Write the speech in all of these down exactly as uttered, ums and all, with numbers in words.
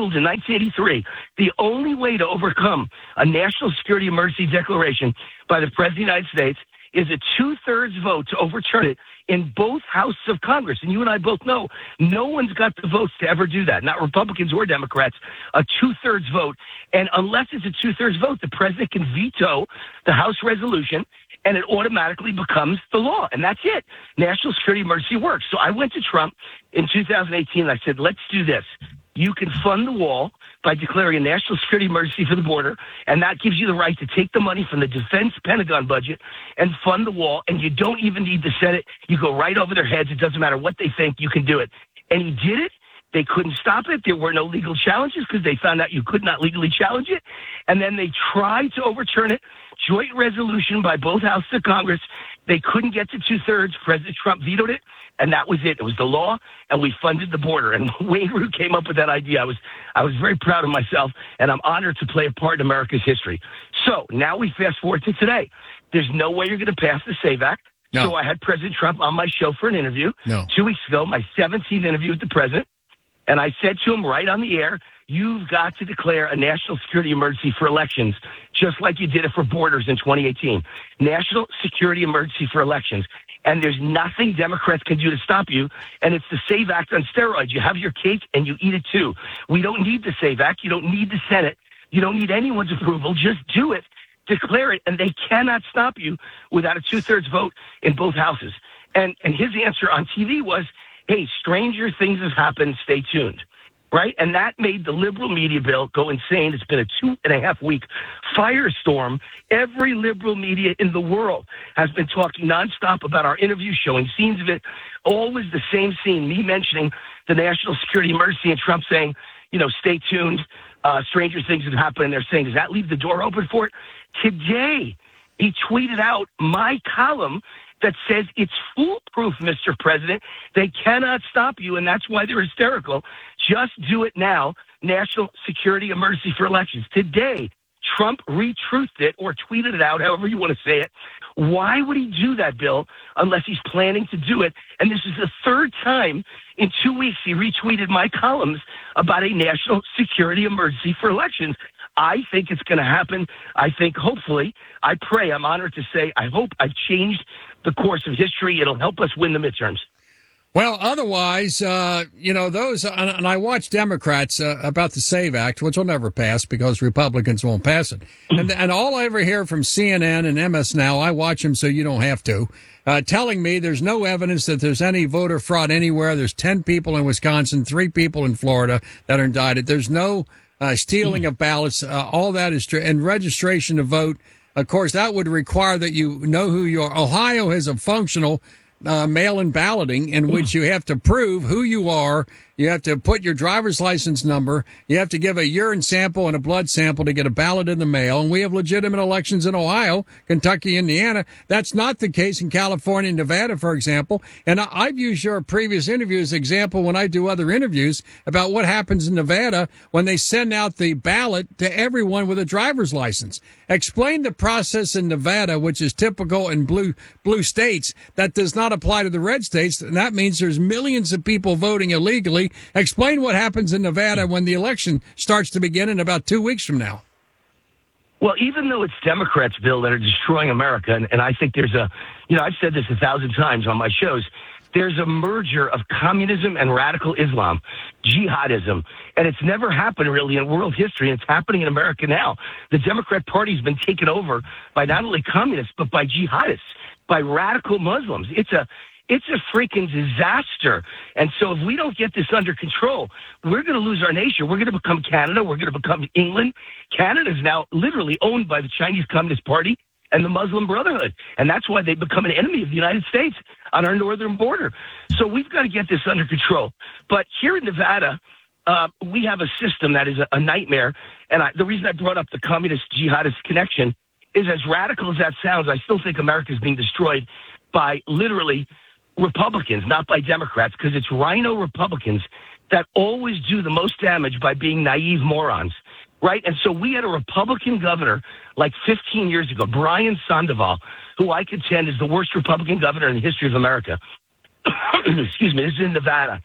ruled in nineteen eighty-three, the only way to overcome a national security emergency declaration by the President of the United States is a two-thirds vote to overturn it in both houses of Congress. And you and I both know no one's got the votes to ever do that, not Republicans or Democrats, a two-thirds vote. And unless it's a two-thirds vote, the president can veto the House resolution, and it automatically becomes the law. And that's it. National security emergency works. So I went to Trump in two thousand eighteen, and I said, let's do this. You can fund the wall by declaring a national security emergency for the border, and that gives you the right to take the money from the defense Pentagon budget and fund the wall, and you don't even need the Senate. You go right over their heads. It doesn't matter what they think. You can do it. And he did it. They couldn't stop it. There were no legal challenges because they found out you could not legally challenge it. And then they tried to overturn it. Joint resolution by both houses of Congress. They couldn't get to two-thirds. President Trump vetoed it, and that was it. It was the law, and we funded the border. And Wayne Root came up with that idea. I was I was very proud of myself, and I'm honored to play a part in America's history. So now we fast forward to today. There's no way you're going to pass the SAVE Act. No. So I had President Trump on my show for an interview no. two weeks ago, my seventeenth interview with the president. And I said to him right on the air, you've got to declare a national security emergency for elections, just like you did it for borders in twenty eighteen. National security emergency for elections. And there's nothing Democrats can do to stop you. And it's the SAVE Act on steroids. You have your cake and you eat it too. We don't need the SAVE Act. You don't need the Senate. You don't need anyone's approval. Just do it. Declare it. And they cannot stop you without a two-thirds vote in both houses. And, and his answer on T V was, hey, stranger things have happened. Stay tuned. Right? And that made the liberal media bill go insane. It's been a two and a half week firestorm. Every liberal media in the world has been talking nonstop about our interview, showing scenes of it. Always the same scene, me mentioning the national security emergency and Trump saying, you know, stay tuned. Uh, stranger things have happened. And they're saying, does that leave the door open for it? Today, he tweeted out my column that says it's foolproof, Mister President. They cannot stop you, and that's why they're hysterical. Just do it now. National security emergency for elections. Today, Trump retruthed it or tweeted it out, however you want to say it. Why would he do that, Bill, unless he's planning to do it? And this is the third time in two weeks he retweeted my columns about a national security emergency for elections. I think it's going to happen. I think, hopefully, I pray, I'm honored to say, I hope I've changed the course of history. It'll help us win the midterms. Well, otherwise, uh, you know, those, and I watch Democrats uh, about the SAVE Act, which will never pass because Republicans won't pass it. And, and all I ever hear from C N N and M S Now, I watch them so you don't have to, uh, telling me there's no evidence that there's any voter fraud anywhere. There's ten people in Wisconsin, three people in Florida that are indicted. There's no uh, stealing of ballots. Uh, all that is true. And registration to vote, of course, that would require that you know who you are. Ohio has a functional Uh, mail-in balloting in which you have to prove who you are. You have to put your driver's license number. You have to give a urine sample and a blood sample to get a ballot in the mail. And we have legitimate elections in Ohio, Kentucky, Indiana. That's not the case in California and Nevada, for example. And I, I've used your previous interview as an example when I do other interviews about what happens in Nevada when they send out the ballot to everyone with a driver's license. Explain the process in Nevada, which is typical in blue blue states, that does not apply to the red states. And that means there's millions of people voting illegally. Explain what happens in Nevada when the election starts to begin in about two weeks from now. Well, even though it's Democrats, Bill, that are destroying America, and, and I think there's a, you know, I've said this a thousand times on my shows, there's a merger of communism and radical Islam, jihadism, and it's never happened really in world history, and it's happening in America now. The Democrat Party has been taken over by not only communists, but by jihadists, by radical Muslims. It's a It's a freaking disaster. And so if we don't get this under control, we're going to lose our nation. We're going to become Canada. We're going to become England. Canada is now literally owned by the Chinese Communist Party and the Muslim Brotherhood. And that's why they've become an enemy of the United States on our northern border. So we've got to get this under control. But here in Nevada, uh, we have a system that is a, a nightmare. And I, the reason I brought up the communist jihadist connection is, as radical as that sounds, I still think America is being destroyed by literally Republicans, not by Democrats, because it's rhino Republicans that always do the most damage by being naive morons, right? And so we had a Republican governor like fifteen years ago, Brian Sandoval, who I contend is the worst Republican governor in the history of America. Excuse me, this is in Nevada.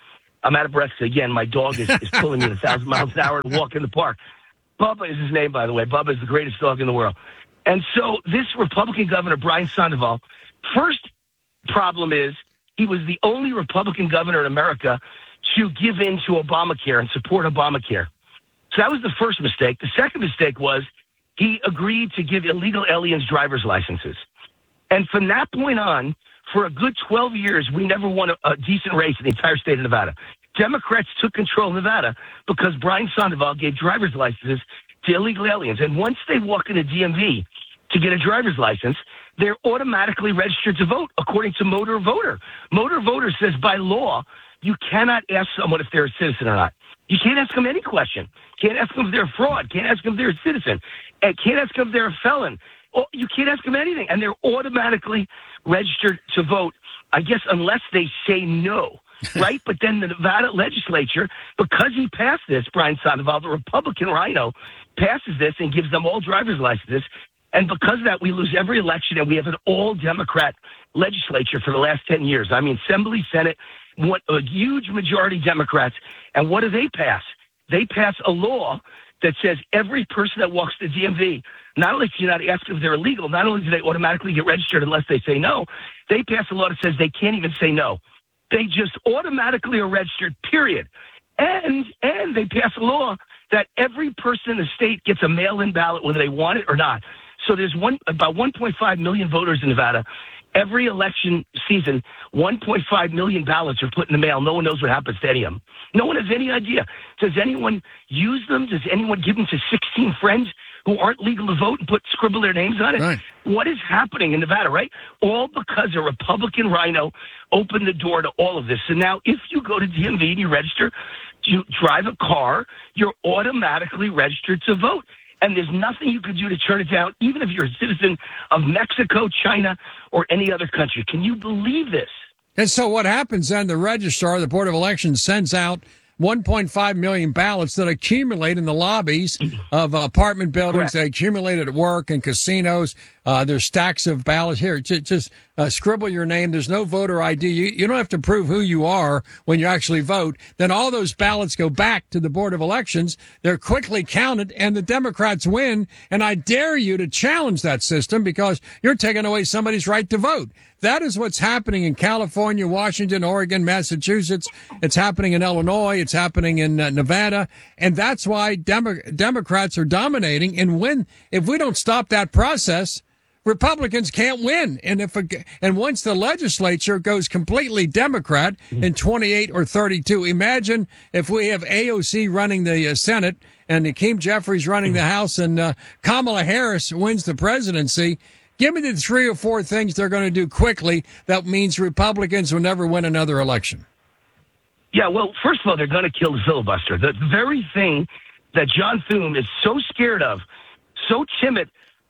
I'm out of breath. Again, my dog is, is pulling me at a thousand miles an hour to walk in the park. Bubba is his name, by the way. Bubba is the greatest dog in the world. And so this Republican governor, Brian Sandoval, first problem is he was the only Republican governor in America to give in to Obamacare and support Obamacare. So that was the first mistake. The second mistake was he agreed to give illegal aliens driver's licenses. And from that point on, for a good twelve years, we never won a, a decent race in the entire state of Nevada. Democrats took control of Nevada because Brian Sandoval gave driver's licenses to illegal aliens. And once they walk into D M V to get a driver's license, they're automatically registered to vote according to Motor Voter. Motor Voter says by law, you cannot ask someone if they're a citizen or not. You can't ask them any question. Can't ask them if they're a fraud. Can't ask them if they're a citizen. And can't ask them if they're a felon. Oh, you can't ask them anything. And they're automatically registered to vote, I guess, unless they say no, right? But then the Nevada legislature, because he passed this, Brian Sandoval, the Republican rhino, passes this and gives them all driver's licenses. And because of that, we lose every election, and we have an all-Democrat legislature for the last ten years. I mean, Assembly, Senate, what, a huge majority Democrats. And what do they pass? They pass a law that says every person that walks to D M V, not only do you not ask if they're illegal, not only do they automatically get registered unless they say no, they pass a law that says they can't even say no. They just automatically are registered, period. And and they pass a law that every person in the state gets a mail-in ballot whether they want it or not. So there's one about one point five million voters in Nevada. Every election season, one point five million ballots are put in the mail. No one knows what happens to any of them. No one has any idea. Does anyone use them? Does anyone give them to sixteen friends who aren't legal to vote and put scribble their names on it? Right. What is happening in Nevada, right? All because a Republican rhino opened the door to all of this. So now if you go to D M V and you register, you drive a car, you're automatically registered to vote. And there's nothing you could do to turn it down, even if you're a citizen of Mexico, China, or any other country. Can you believe this? And so what happens then, the registrar, the Board of Elections, sends out one point five million ballots that accumulate in the lobbies of apartment buildings. Correct. They accumulate at work and casinos. Uh, there's stacks of ballots here. Just, just uh, scribble your name. There's no voter I D. You, you don't have to prove who you are when you actually vote. Then all those ballots go back to the Board of Elections. They're quickly counted, and the Democrats win. And I dare you to challenge that system because you're taking away somebody's right to vote. That is what's happening in California, Washington, Oregon, Massachusetts. It's happening in Illinois. It's happening in uh, Nevada. And that's why Demo- Democrats are dominating. And when, if we don't stop that process, Republicans can't win. And if a, and once the legislature goes completely Democrat in twenty-eight or thirty-two, imagine if we have A O C running the uh, Senate and Hakeem Jeffries running the House and uh, Kamala Harris wins the presidency. Give me the three or four things they're going to do quickly that means Republicans will never win another election. Yeah, well, first of all, they're going to kill the filibuster. The very thing that John Thune is so scared of, so timid,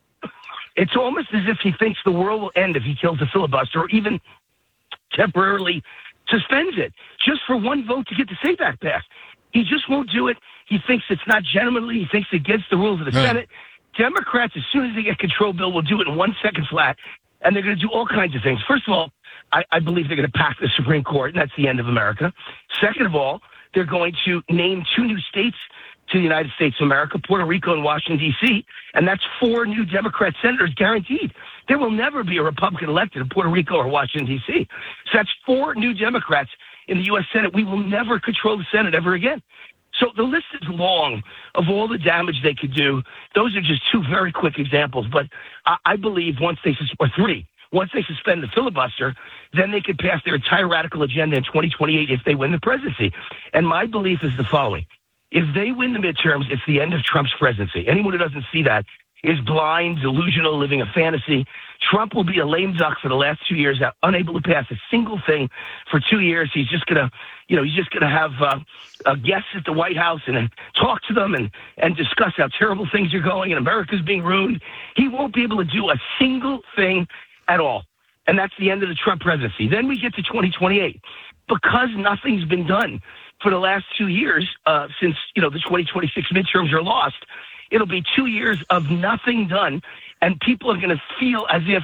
it's almost as if he thinks the world will end if he kills the filibuster or even temporarily suspends it just for one vote to get the SAFE Act passed. He just won't do it. He thinks it's not gentlemanly. He thinks it's against the rules of the Right. Senate. Democrats, as soon as they get control bill, will do it in one second flat, and they're going to do all kinds of things. First of all, I, I believe they're going to pack the Supreme Court, and that's the end of America. Second of all, they're going to name two new states to the United States of America, Puerto Rico and Washington, D C, and that's four new Democrat senators guaranteed. There will never be a Republican elected in Puerto Rico or Washington, D C. So that's four new Democrats in the U S Senate. We will never control the Senate ever again. So the list is long of all the damage they could do. Those are just two very quick examples. But I, I believe once they, sus- or three, once they suspend the filibuster, then they could pass their entire radical agenda in twenty twenty-eight if they win the presidency. And my belief is the following. If they win the midterms, it's the end of Trump's presidency. Anyone who doesn't see that is blind, delusional, living a fantasy. Trump will be a lame duck for the last two years, unable to pass a single thing for two years. He's just going to, you know, he's just going to have uh, uh, guests at the White House and uh, talk to them and, and discuss how terrible things are going and America's being ruined. He won't be able to do a single thing at all. And that's the end of the Trump presidency. Then we get to twenty twenty-eight. Because nothing's been done for the last two years, uh, since, you know, the twenty twenty-six midterms are lost, it'll be two years of nothing done, and people are going to feel as if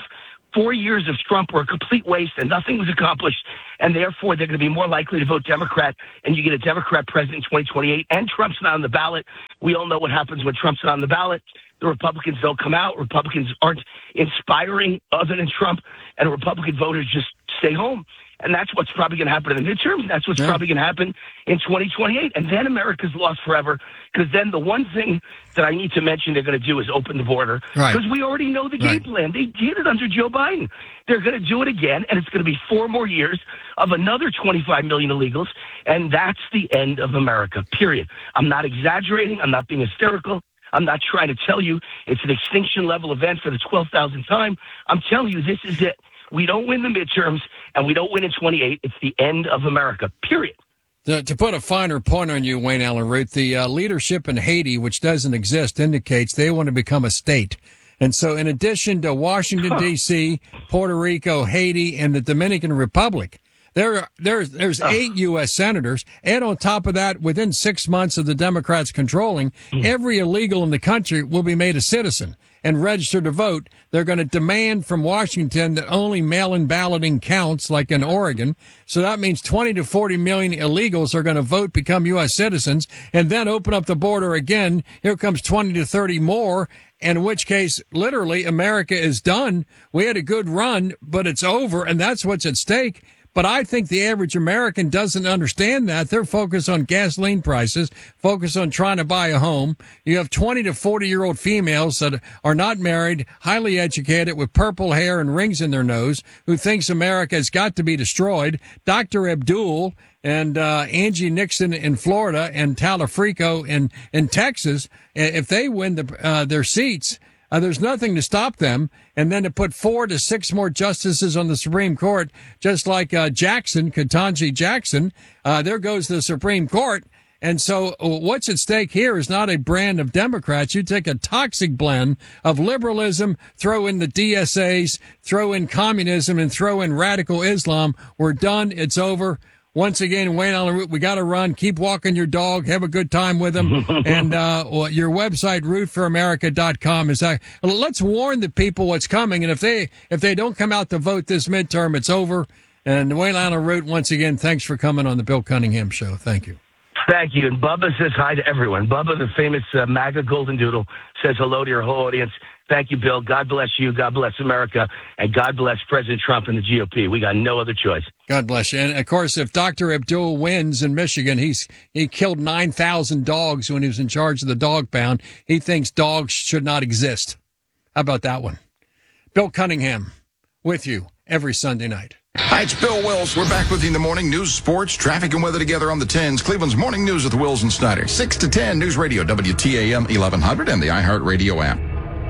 four years of Trump were a complete waste and nothing was accomplished, and therefore they're going to be more likely to vote Democrat, and you get a Democrat president in twenty twenty-eight, and Trump's not on the ballot. We all know what happens when Trump's not on the ballot. The Republicans don't come out. Republicans aren't inspiring other than Trump, and Republican voters just stay home. And that's what's probably going to happen in the midterms. That's what's yeah. probably going to happen in twenty twenty-eight. And then America's lost forever, because then the one thing that I need to mention they're going to do is open the border. Because right. we already know the game right. plan. They did it under Joe Biden. They're going to do it again, and it's going to be four more years of another twenty-five million illegals, and that's the end of America, period. I'm not exaggerating. I'm not being hysterical. I'm not trying to tell you it's an extinction-level event for the twelve thousandth time. I'm telling you this is it. We don't win the midterms, and we don't win in twenty-eight. It's the end of America, period. To, to put a finer point on you, Wayne Allyn Root, the uh, leadership in Haiti, which doesn't exist, indicates they want to become a state. And so in addition to Washington, D C, Puerto Rico, Haiti, and the Dominican Republic, there, there's, there's eight U S senators. And on top of that, within six months of the Democrats controlling, every illegal in the country will be made a citizen and register to vote. They're going to demand from Washington that only mail-in balloting counts, like in Oregon. So that means twenty to forty million illegals are going to vote, become U S citizens, and then open up the border again. Here comes twenty to thirty more, in which case, literally, America is done. We had a good run, but it's over, and that's what's at stake. But I think the average American doesn't understand that. They're focused on gasoline prices, focused on trying to buy a home. You have twenty to forty-year-old females that are not married, highly educated, with purple hair and rings in their nose, who thinks America has got to be destroyed. Doctor Abdul and uh, Angie Nixon in Florida and Talafrico in, in Texas, if they win the, uh, their seats, Uh, there's nothing to stop them. And then to put four to six more justices on the Supreme Court, just like uh, Jackson, Ketanji Jackson, uh, there goes the Supreme Court. And so what's at stake here is not a brand of Democrats. You take a toxic blend of liberalism, throw in the D S As, throw in communism, and throw in radical Islam. We're done. It's over. Once again, Wayne Allyn Root, we got to run. Keep walking your dog. Have a good time with him. And uh, well, your website, root for america dot com, is that. Let's warn the people what's coming. And if they if they don't come out to vote this midterm, it's over. And Wayne Allyn Root, once again, thanks for coming on the Bill Cunningham Show. Thank you. Thank you. And Bubba says hi to everyone. Bubba, the famous uh, MAGA Golden Doodle, says hello to your whole audience. Thank you, Bill. God bless you. God bless America. And God bless President Trump and the G O P. We got no other choice. God bless you. And, of course, if Doctor Abdul wins in Michigan, he's he killed nine thousand dogs when he was in charge of the dog pound. He thinks dogs should not exist. How about that one? Bill Cunningham with you every Sunday night. Hi, it's Bill Wills. We're back with you in the morning. News, sports, traffic, and weather together on the tens. Cleveland's Morning News with Wills and Snyder. six to ten, News Radio, W T A M eleven hundred, and the iHeartRadio app.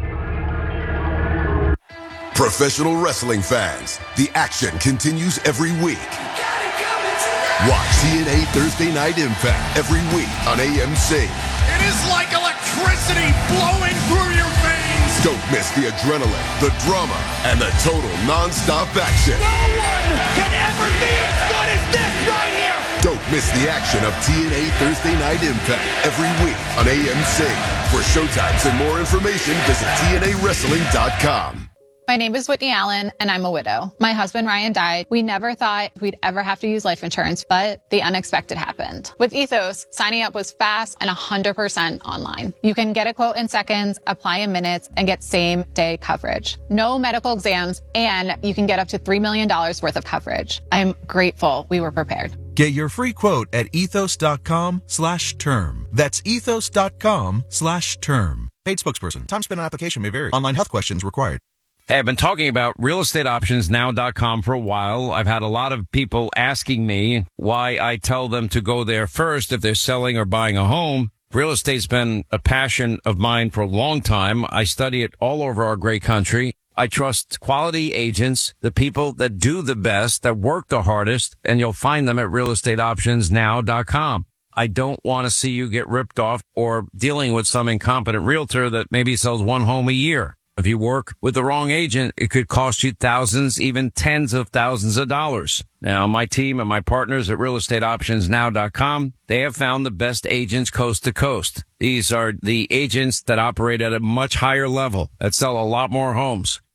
Professional wrestling fans, the action continues every week. Watch T N A Thursday Night Impact every week on A M C. It is like electricity flowing through your veins. Don't miss the adrenaline, the drama, and the total non-stop action. No one can ever be as good as this right here. Don't miss the action of T N A Thursday Night Impact every week on A M C. For showtimes and more information, visit T N A wrestling dot com. My name is Whitney Allen, and I'm a widow. My husband, Ryan, died. We never thought we'd ever have to use life insurance, but the unexpected happened. With Ethos, signing up was fast and one hundred percent online. You can get a quote in seconds, apply in minutes, and get same-day coverage. No medical exams, and you can get up to three million dollars worth of coverage. I'm grateful we were prepared. Get your free quote at ethos.com slash term. That's ethos.com slash term. Paid spokesperson. Time spent on application may vary. Online health questions required. Hey, I've been talking about real estate options now dot com for a while. I've had a lot of people asking me why I tell them to go there first if they're selling or buying a home. Real estate's been a passion of mine for a long time. I study it all over our great country. I trust quality agents, the people that do the best, that work the hardest, and you'll find them at real estate options now dot com. I don't want to see you get ripped off or dealing with some incompetent realtor that maybe sells one home a year. If you work with the wrong agent, it could cost you thousands, even tens of thousands of dollars. Now, my team and my partners at real estate options now dot com, they have found the best agents coast to coast. These are the agents that operate at a much higher level, that sell a lot more homes.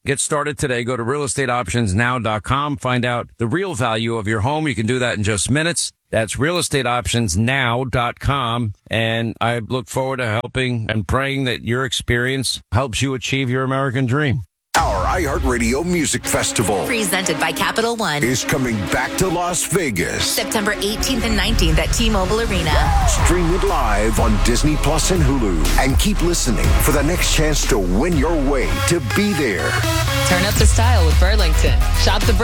Get started today. Go to real estate options now dot com. Find out the real value of your home. You can do that in just minutes. That's real estate options now dot com. And I look forward to helping and praying that your experience helps you achieve your American dream. Our iHeartRadio Music Festival, presented by Capital One, is coming back to Las Vegas. September eighteenth and nineteenth at T-Mobile Arena. Stream it live on Disney Plus and Hulu. And keep listening for the next chance to win your way to be there. Turn up the style with Burlington. Shop the